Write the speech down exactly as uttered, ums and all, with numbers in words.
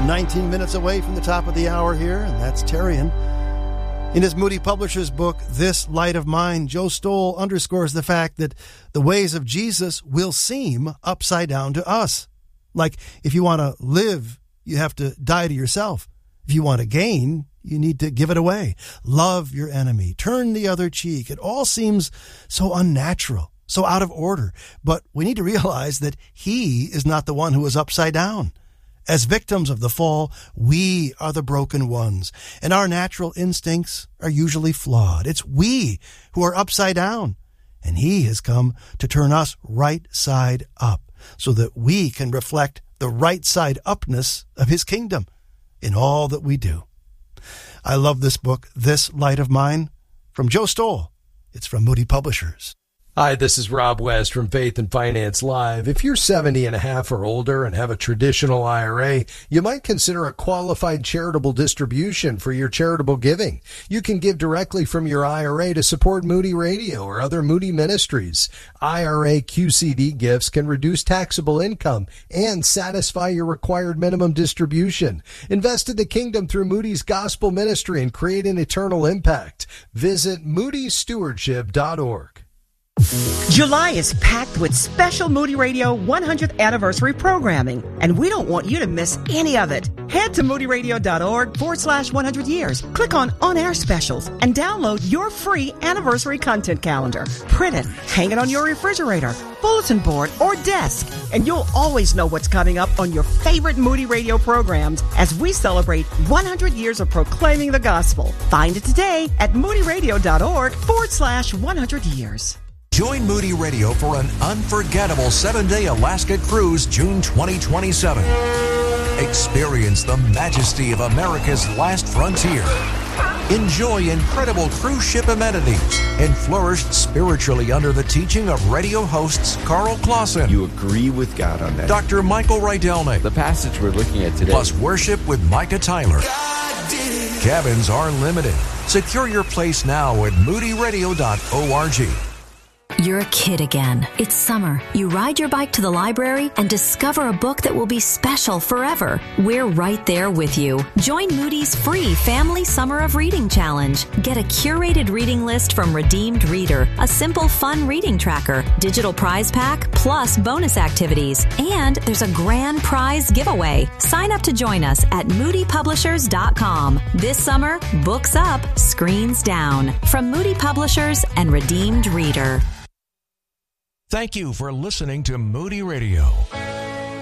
nineteen minutes away from the top of the hour here, and that's Tarian. In his Moody Publishers book, This Light of Mine, Joe Stowell underscores the fact that the ways of Jesus will seem upside down to us. Like, if you want to live, you have to die to yourself. If you want to gain, you need to give it away. Love your enemy. Turn the other cheek. It all seems so unnatural, so out of order. But we need to realize that he is not the one who is upside down. As victims of the fall, we are the broken ones, and our natural instincts are usually flawed. It's we who are upside down, and he has come to turn us right side up so that we can reflect the right side upness of his kingdom in all that we do. I love this book, This Light of Mine, from Joe Stowell. It's from Moody Publishers. Hi, this is Rob West from Faith and Finance Live. If you're seventy and a half or older and have a traditional I R A, you might consider a qualified charitable distribution for your charitable giving. You can give directly from your I R A to support Moody Radio or other Moody ministries. I R A Q C D gifts can reduce taxable income and satisfy your required minimum distribution. Invest in the kingdom through Moody's gospel ministry and create an eternal impact. Visit moody stewardship dot org. July is packed with special Moody Radio one hundredth anniversary programming, and we don't want you to miss any of it. Head to moody radio dot org forward slash one hundred years. Click on On-Air Specials and download your free anniversary content calendar. Print it, hang it on your refrigerator, bulletin board, or desk, and you'll always know what's coming up on your favorite Moody Radio programs as we celebrate one hundred years of proclaiming the gospel. Find it today at moody radio dot org forward slash one hundred years. Join Moody Radio for an unforgettable seven-day Alaska cruise June twenty twenty-seven. Experience the majesty of America's last frontier. Enjoy incredible cruise ship amenities and flourish spiritually under the teaching of radio hosts Carl Clausen. You agree with God on that. Doctor Michael Rydelnik. The passage we're looking at today. Plus worship with Micah Tyler. Cabins are limited. Secure your place now at moody radio dot org. You're a kid again. It's summer. You ride your bike to the library and discover a book that will be special forever. We're right there with you. Join Moody's free Family Summer of Reading Challenge. Get a curated reading list from Redeemed Reader, a simple, fun reading tracker, digital prize pack, plus bonus activities. And there's a grand prize giveaway. Sign up to join us at moody publishers dot com. This summer, books up, screens down. From Moody Publishers and Redeemed Reader. Thank you for listening to Moody Radio.